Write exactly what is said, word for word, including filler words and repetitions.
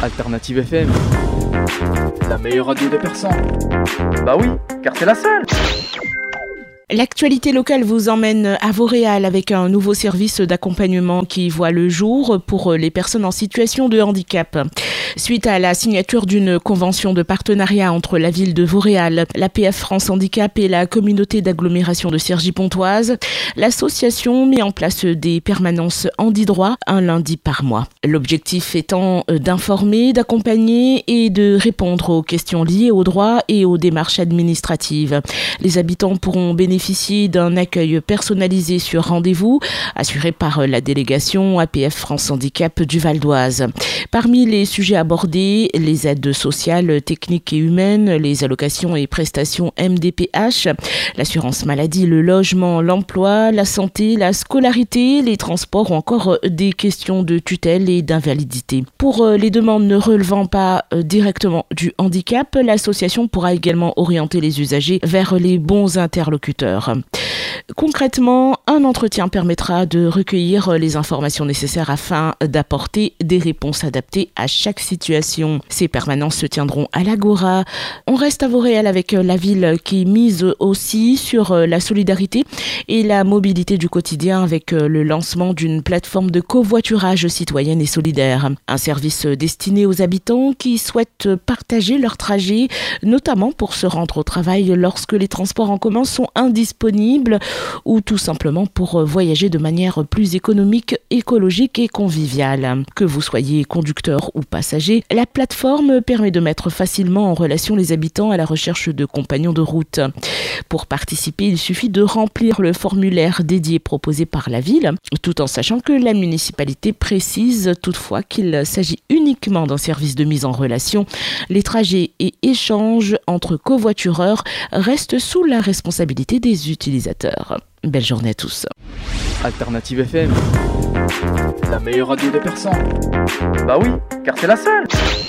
Alternative F M, la meilleure radio de Persan. Bah oui, car c'est la seule. L'actualité locale vous emmène à Vauréal avec un nouveau service d'accompagnement qui voit le jour pour les personnes en situation de handicap. Suite à la signature d'une convention de partenariat entre la ville de Vauréal, l'A P F France Handicap et la communauté d'agglomération de Cergy-Pontoise, l'association met en place des permanences handi-droit un lundi par mois. L'objectif étant d'informer, d'accompagner et de répondre aux questions liées aux droits et aux démarches administratives. Les habitants pourront bénéficier d'un accueil personnalisé sur rendez-vous, assuré par la délégation A P F France Handicap du Val d'Oise. Parmi les sujets abordés, les aides sociales, techniques et humaines, les allocations et prestations M D P H, l'assurance maladie, le logement, l'emploi, la santé, la scolarité, les transports ou encore des questions de tutelle et d'invalidité. Pour les demandes ne relevant pas directement du handicap, l'association pourra également orienter les usagers vers les bons interlocuteurs. Concrètement, un entretien permettra de recueillir les informations nécessaires afin d'apporter des réponses adaptées à chaque situation. Ces permanences se tiendront à l'Agora. On reste à Vauréal avec la ville qui mise aussi sur la solidarité et la mobilité du quotidien avec le lancement d'une plateforme de covoiturage citoyenne et solidaire. Un service destiné aux habitants qui souhaitent partager leur trajet, notamment pour se rendre au travail lorsque les transports en commun sont indisponibles ou tout simplement pour voyager de manière plus économique, écologique et conviviale. Que vous soyez conducteur ou passager, la plateforme permet de mettre facilement en relation les habitants à la recherche de compagnons de route. Pour participer, il suffit de remplir le formulaire dédié proposé par la ville, tout en sachant que la municipalité précise toutefois qu'il s'agit uniquement d'un service de mise en relation. Les trajets et échanges entre covoitureurs restent sous la responsabilité des utilisateurs. Belle journée à tous. Alternative F M, la meilleure radio de Persan. Bah oui, car c'est la seule.